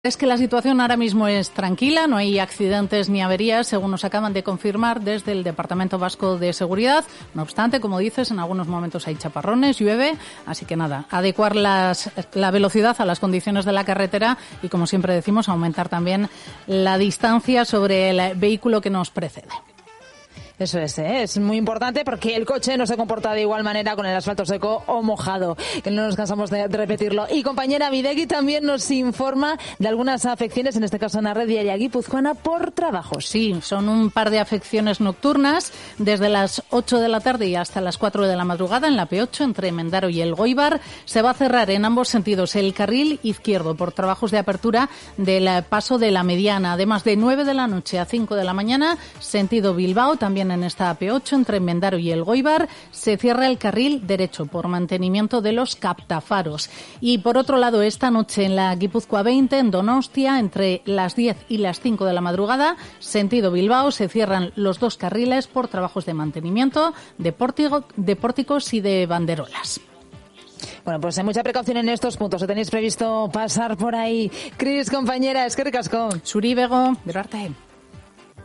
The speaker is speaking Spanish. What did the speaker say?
Es que la situación ahora mismo es tranquila, no hay accidentes ni averías, según nos acaban de confirmar desde el Departamento Vasco de Seguridad. No obstante, como dices, en algunos momentos hay chaparrones, llueve, así que nada, adecuar la velocidad a las condiciones de la carretera y, como siempre decimos, aumentar también la distancia sobre el vehículo que nos precede. Eso es muy importante porque el coche no se comporta de igual manera con el asfalto seco o mojado, que no nos cansamos de repetirlo. Y compañera Bidegui también nos informa de algunas afecciones, en este caso en la red diaria guipuzcoana, por trabajos. Sí, son un par de afecciones nocturnas desde las 8 de la tarde y hasta las 4 de la madrugada en la P8 entre Mendaro y Elgoibar. Se va a cerrar en ambos sentidos el carril izquierdo por trabajos de apertura del paso de la Mediana. Además, de 9 de la noche a 5 de la mañana, sentido Bilbao, también en esta AP8 entre Mendaro y Elgoibar, se cierra el carril derecho por mantenimiento de los captafaros. Y por otro lado, esta noche en la Guipúzcoa 20, en Donostia, entre las 10 y las 5 de la madrugada, sentido Bilbao, se cierran los dos carriles por trabajos de mantenimiento de pórticos y de banderolas. Bueno, pues hay mucha precaución en estos puntos. ¿O tenéis previsto pasar por ahí? Cris, compañera, eskerrik asko. Zuri bego, gero arte.